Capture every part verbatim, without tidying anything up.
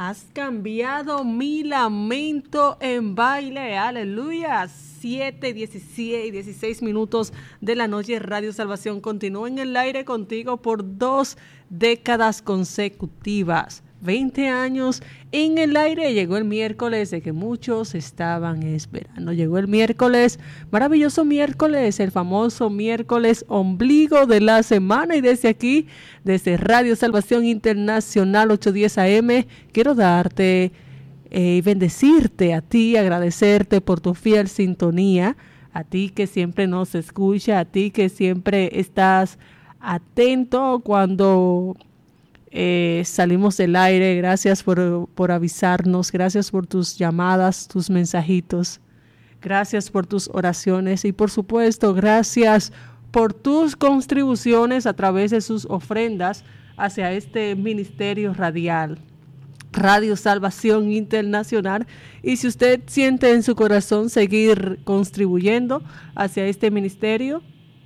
Has cambiado mi lamento en baile, aleluya. siete, dieciséis, dieciséis minutos de la noche, Radio Salvación continúa en el aire contigo por dos décadas consecutivas. veinte años en el aire. Llegó el miércoles de que muchos estaban esperando. Llegó el miércoles, maravilloso miércoles, el famoso miércoles ombligo de la semana. Y desde aquí, desde Radio Salvación Internacional ochocientos diez A M, quiero darte y eh, bendecirte a ti, agradecerte por tu fiel sintonía, a ti que siempre nos escucha, a ti que siempre estás atento cuando Eh, salimos del aire. Gracias por, por avisarnos, gracias por tus llamadas, tus mensajitos, gracias por tus oraciones y por supuesto gracias por tus contribuciones a través de sus ofrendas hacia este ministerio radial, Radio Salvación Internacional. Y si usted siente en su corazón seguir contribuyendo hacia este ministerio,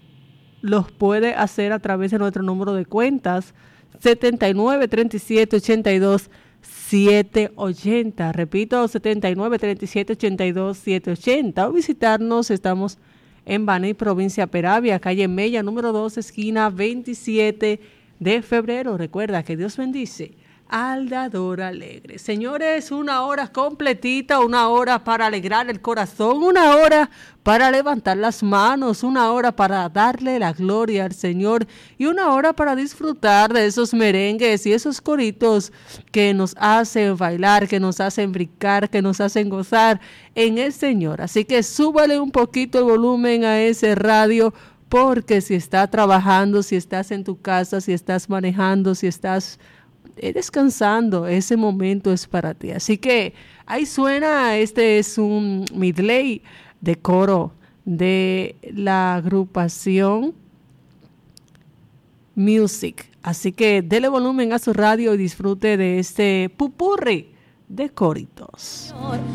los puede hacer a través de nuestro número de cuentas setenta y nueve, treinta y siete, ochenta y dos, setecientos ochenta. Repito, setenta y nueve, treinta y siete, ochenta y dos, setecientos ochenta. O visitarnos, estamos en Baní, provincia Peravia, calle Mella, número dos, esquina veintisiete de febrero. Recuerda que Dios bendice al dador alegre. Señores, una hora completita, una hora para alegrar el corazón, una hora para levantar las manos, una hora para darle la gloria al Señor y una hora para disfrutar de esos merengues y esos coritos que nos hacen bailar, que nos hacen brincar, que nos hacen gozar en el Señor. Así que súbale un poquito el volumen a ese radio, porque si estás trabajando, si estás en tu casa, si estás manejando, si estás descansando, ese momento es para ti. Así que ahí suena, este es un medley de coro de la agrupación Music. Así que dele volumen a su radio y disfrute de este pupurri de coritos.